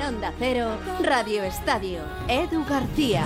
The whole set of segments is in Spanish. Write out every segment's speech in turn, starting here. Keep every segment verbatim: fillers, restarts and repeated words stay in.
Onda Cero, Radio Estadio, Edu García.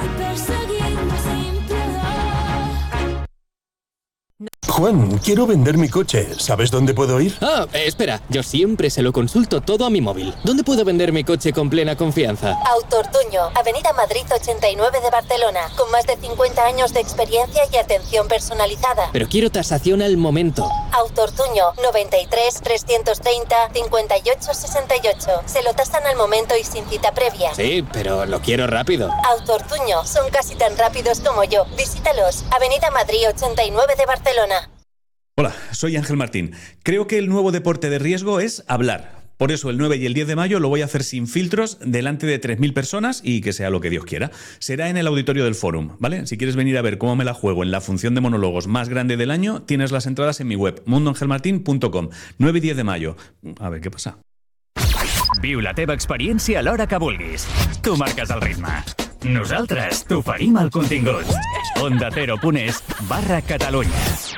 Juan, quiero vender mi coche. ¿Sabes dónde puedo ir? Ah, eh, espera. Yo siempre se lo consulto todo a mi móvil. ¿Dónde puedo vender mi coche con plena confianza? Autortuño, Avenida Madrid ochenta y nueve de Barcelona, con más de cincuenta años de experiencia y atención personalizada. Pero quiero tasación al momento. Autortuño, noventa y tres, trescientos treinta, cincuenta y ocho, sesenta y ocho. Se lo tasan al momento y sin cita previa. Sí, pero lo quiero rápido. Autortuño, son casi tan rápidos como yo. Visítalos, Avenida Madrid ochenta y nueve de Barcelona. Hola, soy Ángel Martín. Creo que el nuevo deporte de riesgo es hablar. Por eso el nueve y el diez de mayo lo voy a hacer sin filtros, delante de tres mil personas y que sea lo que Dios quiera. Será en el auditorio del Fórum, ¿vale? Si quieres venir a ver cómo me la juego en la función de monólogos más grande del año, tienes las entradas en mi web, mundo ángel martín punto com. nueve y diez de mayo. A ver, ¿qué pasa? Viu la teva experiència a l'hora que vulguis. Tu marques el ritme. Nosaltres t'oferim el contingut. Onda Cero punt es barra Catalunya.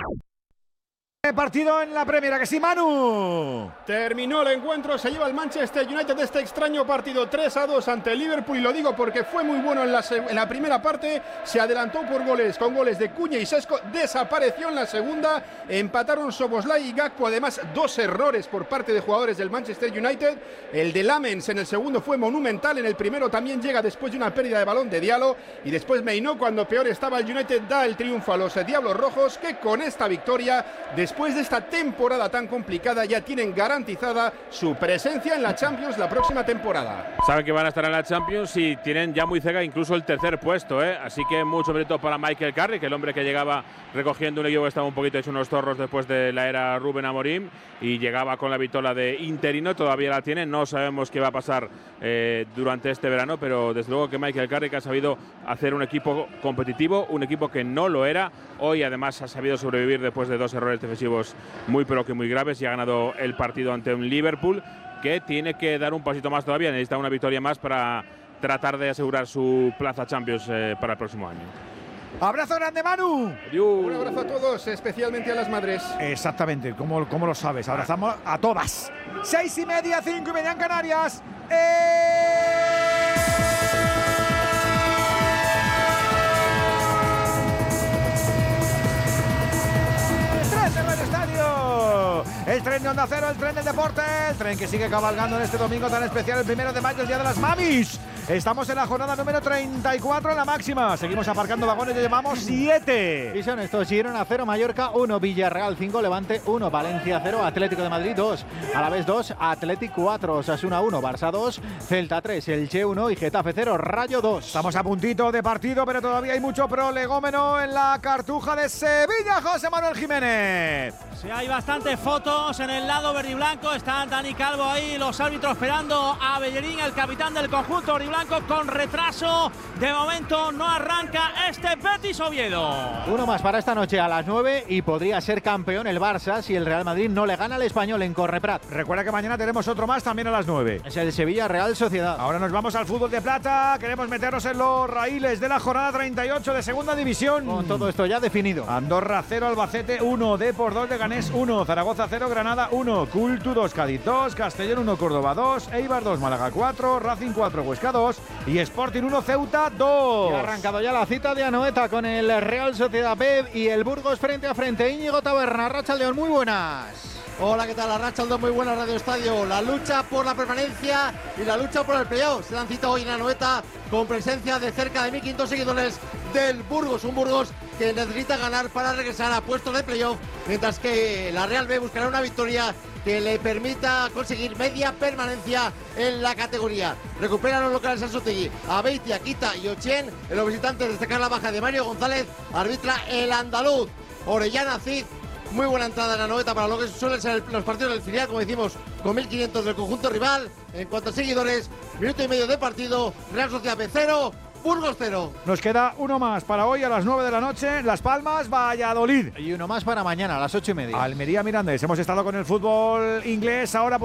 Partido en la Premier, que sí, Manu. Terminó el encuentro, se lleva el Manchester United de este extraño partido tres a dos ante el Liverpool, y lo digo porque fue muy bueno en la, en la primera parte, se adelantó por goles, con goles de Cuña y Sesco, desapareció en la segunda, empataron Szoboszlai y Gakpo, además dos errores por parte de jugadores del Manchester United, el de Lamens en el segundo fue monumental, en el primero también llega después de una pérdida de balón de Diallo, y después Meinó, cuando peor estaba el United, da el triunfo a los Diablos Rojos, que con esta victoria, después Después de esta temporada tan complicada, ya tienen garantizada su presencia en la Champions la próxima temporada. Saben que van a estar en la Champions y tienen ya muy cerca incluso el tercer puesto, ¿eh? Así que mucho mérito para Michael Carrick, el hombre que llegaba recogiendo un equipo que estaba un poquito hecho unos zorros después de la era Rubén Amorim y llegaba con la vitola de interino, todavía la tiene, no sabemos qué va a pasar eh, durante este verano, pero desde luego que Michael Carrick ha sabido hacer un equipo competitivo, un equipo que no lo era, hoy además ha sabido sobrevivir después de dos errores defensivos muy pero que muy graves y ha ganado el partido ante un Liverpool que tiene que dar un pasito más todavía, necesita una victoria más para tratar de asegurar su plaza Champions eh, para el próximo año. Abrazo grande, Manu. Adiós. Un abrazo a todos, especialmente a las madres. Exactamente, ¿cómo, cómo lo sabes? Abrazamos a todas. Seis y media, cinco y media en Canarias. ¡Eh! El tren de Onda Cero, el tren del deporte, el tren que sigue cabalgando en este domingo tan especial, el primero de mayo, el Día de las Mamis. Estamos en la jornada número treinta y cuatro, en la máxima. Seguimos aparcando vagones, ya llevamos siete. Y son estos: Girona cero, Mallorca uno, Villarreal cinco, Levante uno, Valencia cero, Atlético de Madrid dos, Alavés dos, Atlético cuatro, Osasuna uno, Barça dos, Celta tres, Elche uno y Getafe cero, Rayo dos. Estamos a puntito de partido, pero todavía hay mucho prolegómeno en la Cartuja de Sevilla, José Manuel Jiménez. Sí, hay bastantes fotos en el lado verde y blanco. Está Dani Calvo ahí, los árbitros esperando a Bellerín, el capitán del conjunto verde y blanco, con retraso. De momento no arranca este Betis Oviedo. Uno más para esta noche a las nueve y podría ser campeón el Barça si el Real Madrid no le gana al Español en Correprat. Recuerda que mañana tenemos otro más también a las nueve. Es el Sevilla Real Sociedad. Ahora nos vamos al fútbol de plata. Queremos meternos en los raíles de la jornada treinta y ocho de segunda división. Con todo esto ya definido. Andorra cero, Albacete uno, Depor dos, Leganés uno, Zaragoza cero, Granada uno, Cultu dos, Cádiz dos, Castellón uno, Córdoba dos, Eibar dos, Málaga cuatro, Racing cuatro, Huesca dos y Sporting uno, Ceuta dos. Y ha arrancado ya la cita de Anoeta con el Real Sociedad B y el Burgos frente a frente. Íñigo Taberna, Arratsaldeon, muy buenas. Hola, ¿qué tal? Arratsaldeon, muy buena Radio Estadio. La lucha por la permanencia y la lucha por el playoff se han citado hoy en Anoeta con presencia de cerca de mil quinientos seguidores del Burgos. Un Burgos que necesita ganar para regresar a puestos de playoff, mientras que la Real B buscará una victoria que le permita conseguir media permanencia en la categoría. Recuperan los locales Anzotegui, Abeitia, Quita y Ochén. En los visitantes destacar la baja de Mario González, arbitra el andaluz. Orellana Cid. Muy buena entrada en la Anoeta para lo que suelen ser los partidos del filial, como decimos, con mil quinientos del conjunto rival. En cuanto a seguidores, minuto y medio de partido, Real Sociedad B cero, Burgos cero. Nos queda uno más para hoy a las nueve de la noche, Las Palmas, Valladolid. Y uno más para mañana a las ocho y media. Almería, Mirandés. Hemos estado con el fútbol inglés, ahora